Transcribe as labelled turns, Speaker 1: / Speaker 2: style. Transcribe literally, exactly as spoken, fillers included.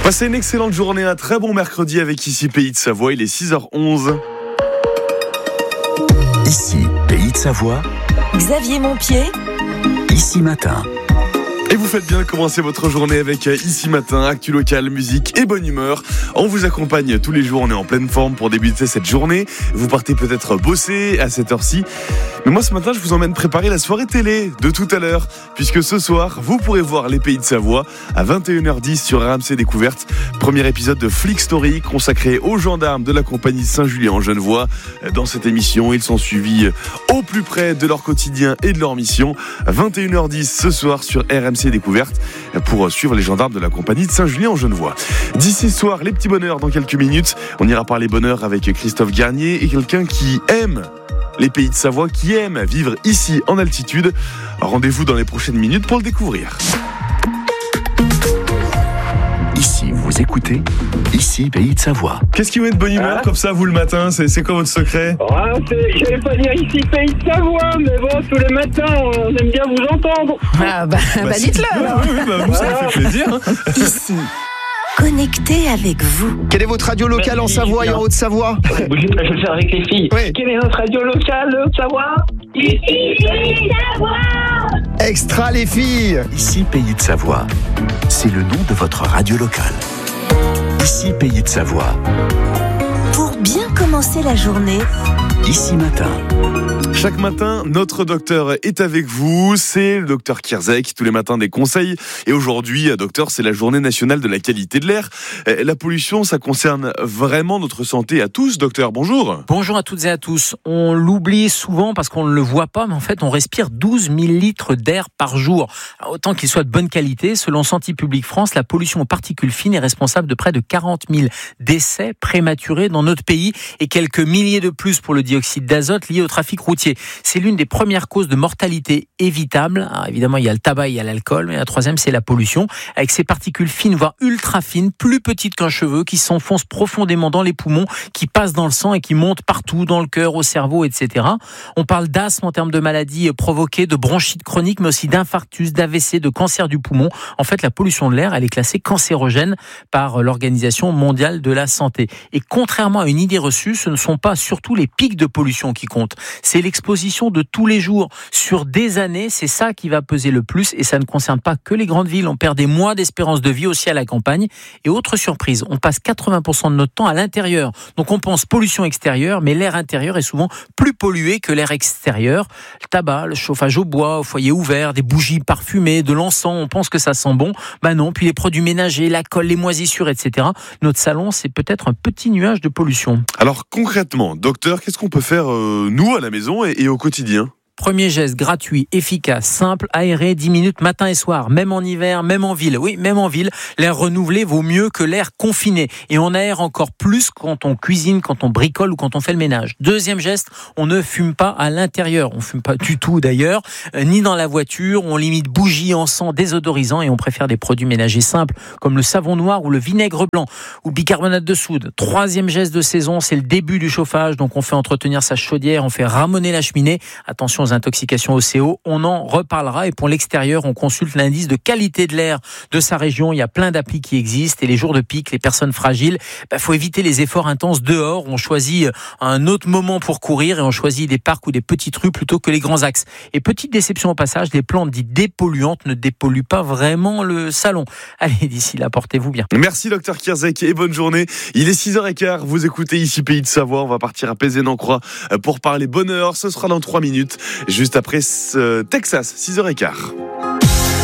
Speaker 1: Passez une excellente journée, un très bon mercredi avec Ici Pays de Savoie, il est six heures onze.
Speaker 2: Ici Pays de Savoie,
Speaker 3: Xavier Montpied,
Speaker 2: Ici Matin.
Speaker 1: Et vous faites bien de commencer votre journée avec Ici Matin, actu local, musique et bonne humeur. On vous accompagne tous les jours, on est en pleine forme pour débuter cette journée. Vous partez peut-être bosser à cette heure-ci. Mais moi ce matin, je vous emmène préparer la soirée télé de tout à l'heure. Puisque ce soir, vous pourrez voir Les Pays de Savoie à vingt et une heures dix sur R M C Découverte. Premier épisode de Flic Story consacré aux gendarmes de la compagnie Saint-Julien en Genevois. Dans cette émission, ils sont suivis au plus près de leur quotidien et de leur mission. vingt et une heures dix ce soir sur R M C Découverte pour suivre les gendarmes de la compagnie de Saint-Julien en Genevois. D'ici ce soir, les petits bonheurs dans quelques minutes. On ira parler bonheur avec Christophe Garnier et quelqu'un qui aime les Pays de Savoie, qui aime vivre ici en altitude. Rendez-vous dans les prochaines minutes pour le découvrir.
Speaker 2: Ici, vous écoutez Ici Pays de Savoie.
Speaker 1: Qu'est-ce qui vous met de bonne humeur
Speaker 4: Ah.
Speaker 1: comme ça, vous, le matin? C'est, c'est quoi votre secret?
Speaker 4: Ah, c'est, j'allais pas dire ici Pays de Savoie, mais bon, tous les matins, on aime bien vous entendre.
Speaker 3: Ah bah, bah,
Speaker 1: si.
Speaker 3: dites-le
Speaker 1: Oui,
Speaker 3: alors.
Speaker 1: oui, oui, bah, nous, ça nous fait plaisir. hein.
Speaker 3: Ici, connecté avec vous.
Speaker 5: Quelle est votre radio locale en Savoie et en Haute-Savoie?
Speaker 4: Je vais le faire avec les filles.
Speaker 5: Oui.
Speaker 4: Quelle est notre radio locale de Savoie? Ici Pays de Savoie.
Speaker 5: Extra les filles.
Speaker 2: Ici Pays de Savoie, c'est le nom de votre radio locale. Ici Pays de Savoie,
Speaker 3: Pour bien commencer la journée,
Speaker 2: Ici Matin.
Speaker 1: Chaque matin, notre docteur est avec vous. C'est le docteur Kierzek, tous les matins des conseils. Et aujourd'hui, docteur, c'est la journée nationale de la qualité de l'air. La pollution, ça concerne vraiment notre santé à tous. Docteur, bonjour.
Speaker 6: Bonjour à toutes et à tous. On l'oublie souvent parce qu'on ne le voit pas, mais en fait, on respire douze mille litres d'air par jour. Alors, autant qu'il soit de bonne qualité, selon Santé publique France, la pollution aux particules fines est responsable de près de quarante mille décès prématurés dans notre pays et quelques milliers de plus pour le dioxyde d'azote lié au trafic routier. C'est l'une des premières causes de mortalité évitable. Alors, évidemment, il y a le tabac, il y a l'alcool, mais la troisième, c'est la pollution, avec ces particules fines, voire ultra fines, plus petites qu'un cheveu, qui s'enfoncent profondément dans les poumons, qui passent dans le sang et qui montent partout, dans le cœur, au cerveau, et cetera. On parle d'asthme en termes de maladies provoquées, de bronchite chronique, mais aussi d'infarctus, d'A V C, de cancer du poumon. En fait, la pollution de l'air, elle est classée cancérogène par l'Organisation mondiale de la santé. Et contrairement à une idée reçue, ce ne sont pas surtout les pics de pollution qui comptent. C'est l'exposition de tous les jours sur des années, c'est ça qui va peser le plus et ça ne concerne pas que les grandes villes. On perd des mois d'espérance de vie aussi à la campagne. Et autre surprise, on passe quatre-vingts pour cent de notre temps à l'intérieur. Donc on pense pollution extérieure, mais l'air intérieur est souvent plus pollué que l'air extérieur. Le tabac, le chauffage au bois, au foyer ouvert, des bougies parfumées, de l'encens, on pense que ça sent bon. Ben non, puis les produits ménagers, la colle, les moisissures, et cetera. Notre salon, c'est peut-être un petit nuage de pollution.
Speaker 1: Alors concrètement, docteur, qu'est-ce qu'on peut faire, euh, nous, à la maison et, et au quotidien?
Speaker 6: Premier geste gratuit, efficace, simple, aéré, dix minutes matin et soir, même en hiver, même en ville. Oui, même en ville, l'air renouvelé vaut mieux que l'air confiné. Et on aère encore plus quand on cuisine, quand on bricole ou quand on fait le ménage. Deuxième geste, on ne fume pas à l'intérieur. On fume pas du tout d'ailleurs, euh, ni dans la voiture. On limite bougies, encens, désodorisants et on préfère des produits ménagers simples comme le savon noir ou le vinaigre blanc ou le bicarbonate de soude. Troisième geste de saison, c'est le début du chauffage. Donc on fait entretenir sa chaudière, on fait ramoner la cheminée. Attention aux intoxications au C O, on en reparlera. Et pour l'extérieur, on consulte l'indice de qualité de l'air de sa région. Il y a plein d'applis qui existent et les jours de pic, les personnes fragiles, bah, faut éviter les efforts intenses dehors. On choisit un autre moment pour courir et on choisit des parcs ou des petites rues plutôt que les grands axes. Et petite déception au passage, les plantes dites dépolluantes ne dépolluent pas vraiment le salon. Allez, d'ici là, portez-vous bien.
Speaker 1: Merci docteur Kierzek et bonne journée. Il est six heures quinze, vous écoutez Ici Pays de Savoie. On va partir à Pézé-Nancroix pour parler bonheur. Ce sera dans trois minutes. Juste après ce Texas, six heures quinze.